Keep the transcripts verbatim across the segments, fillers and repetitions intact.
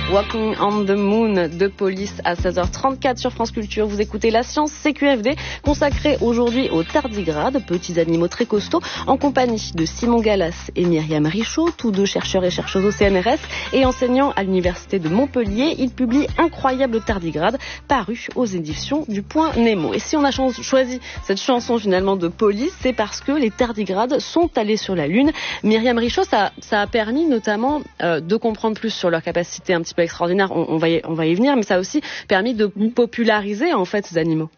Walking on the Moon de Police à seize heures trente-quatre sur France Culture. Vous écoutez La Science C Q F D, consacrée aujourd'hui aux tardigrades, petits animaux très costauds, en compagnie de Simon Gallas et Myriam Richaud, tous deux chercheurs et chercheuses au C N R S et enseignants à l'université de Montpellier. Ils publient Incroyable tardigrade, paru aux éditions du Point Nemo. Et si on a choisi cette chanson finalement de Police, c'est parce que les tardigrades sont allés sur la Lune. Myriam Richaud, ça, ça a permis notamment euh, de comprendre plus sur leur capacité un petit peu extraordinaire, on, on, va y, on va y venir, mais ça a aussi permis de populariser en fait ces animaux.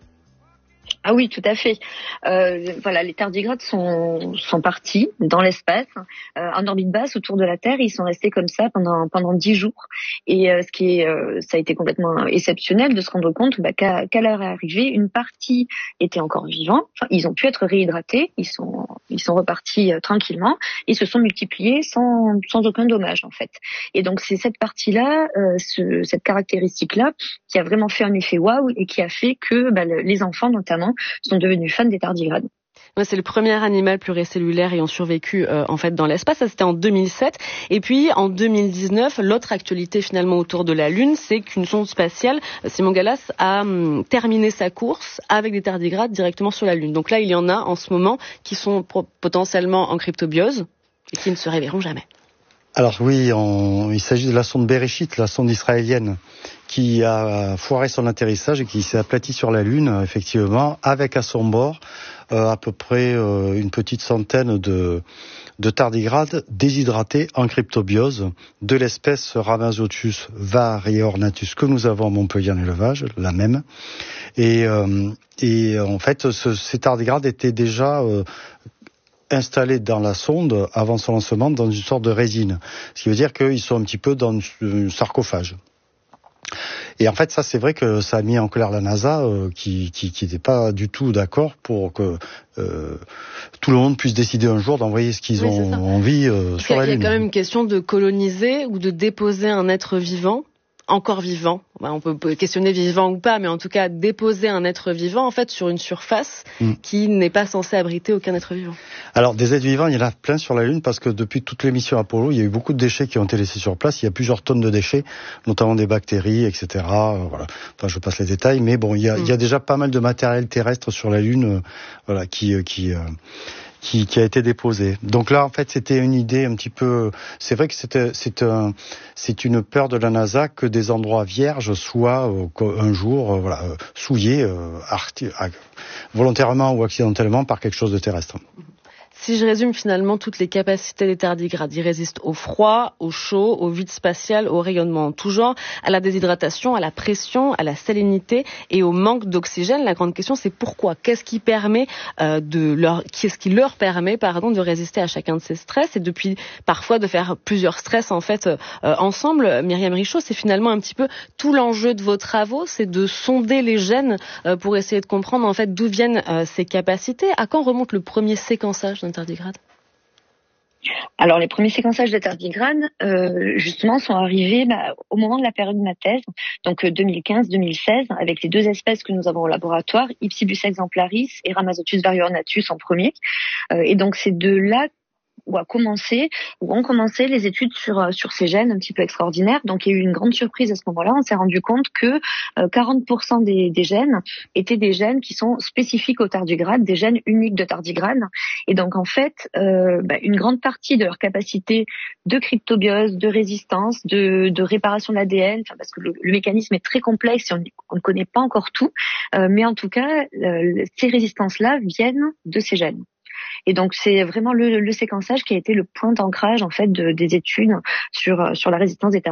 Ah oui, tout à fait. Euh, voilà, les tardigrades sont sont partis dans l'espace, euh, en orbite basse autour de la Terre. Ils sont restés comme ça pendant pendant dix jours. Et euh, ce qui est, euh, ça a été complètement exceptionnel de se rendre compte bah, qu'à, qu'à leur arrivée, une partie était encore vivante. Enfin, ils ont pu être réhydratés. Ils sont ils sont repartis euh, tranquillement. Ils se sont multipliés sans sans aucun dommage en fait. Et donc c'est cette partie-là, euh, ce, cette caractéristique-là, qui a vraiment fait un effet waouh et qui a fait que bah, le, les enfants notamment sont devenus fans des tardigrades. Ouais, c'est le premier animal pluricellulaire ayant survécu euh, en fait dans l'espace. Ça c'était en deux mille sept. Et puis en deux mille dix-neuf, l'autre actualité finalement autour de la Lune, c'est qu'une sonde spatiale, Simon Gallas, a hum, terminé sa course avec des tardigrades directement sur la Lune. Donc là, il y en a en ce moment qui sont pro- potentiellement en cryptobiose et qui ne se réveilleront jamais. Alors oui, on, il s'agit de la sonde Bereshit, la sonde israélienne, qui a foiré son atterrissage et qui s'est aplatie sur la Lune, effectivement, avec à son bord euh, à peu près euh, une petite centaine de, de tardigrades déshydratés en cryptobiose de l'espèce Rhamazothius variornatus que nous avons à Montpellier en élevage, la même. Et, euh, et en fait, ce, ces tardigrades étaient déjà... Euh, installés dans la sonde avant son lancement dans une sorte de résine. Ce qui veut dire qu'ils sont un petit peu dans un sarcophage. Et en fait, ça, c'est vrai que ça a mis en colère la NASA, euh, qui qui qui n'était pas du tout d'accord pour que euh, tout le monde puisse décider un jour d'envoyer ce qu'ils oui, ont envie euh, sur la Lune. Il y a quand même une question de coloniser ou de déposer un être vivant, encore vivant. On peut questionner vivant ou pas, mais en tout cas déposer un être vivant en fait sur une surface mm. qui n'est pas censée abriter aucun être vivant. Alors des êtres vivants, il y en a plein sur la Lune parce que depuis toutes les missions Apollo, il y a eu beaucoup de déchets qui ont été laissés sur place. Il y a plusieurs tonnes de déchets, notamment des bactéries, et cetera. Voilà. Enfin, je passe les détails, mais bon, il y a, mm. il y a déjà pas mal de matériel terrestre sur la Lune, euh, voilà, qui qui euh, Qui, qui a été déposé. Donc là, en fait, c'était une idée un petit peu. C'est vrai que c'était, c'est un, c'est une peur de la NASA que des endroits vierges soient euh, un jour, euh, voilà, euh, souillés, euh, arti- volontairement ou accidentellement par quelque chose de terrestre. Si je résume finalement toutes les capacités des tardigrades, ils résistent au froid, au chaud, au vide spatial, au rayonnement en tout genre, à la déshydratation, à la pression, à la salinité et au manque d'oxygène. La grande question, c'est pourquoi ? Qu'est-ce qui permet euh, de leur, qu'est-ce qui leur permet, pardon, de résister à chacun de ces stress et depuis parfois de faire plusieurs stress en fait euh, ensemble. Myriam Richaud, c'est finalement un petit peu tout l'enjeu de vos travaux, c'est de sonder les gènes euh, pour essayer de comprendre en fait d'où viennent euh, ces capacités. À quand remonte le premier séquençage d'un tardigrade ? Alors, les premiers séquençages de tardigrades, euh, justement, sont arrivés bah, au moment de la période de ma thèse, donc deux mille quinze deux mille seize, avec les deux espèces que nous avons au laboratoire, Ipsibus exemplaris et Rhamazothius variornatus en premier. Euh, et donc, c'est de là où a commencé, où ont commencé les études sur sur ces gènes un petit peu extraordinaires. Donc il y a eu une grande surprise à ce moment-là. On s'est rendu compte que euh, quarante pour cent des, des gènes étaient des gènes qui sont spécifiques au tardigrade, des gènes uniques de tardigrade. Et donc en fait, euh, bah, une grande partie de leur capacité de cryptobiose, de résistance, de, de réparation de l'A D N, enfin, parce que le, le mécanisme est très complexe et on, on ne connaît pas encore tout, euh, mais en tout cas, euh, ces résistances-là viennent de ces gènes. Et donc c'est vraiment le, le séquençage qui a été le point d'ancrage en fait de, des études sur sur la résistance des tardigrades.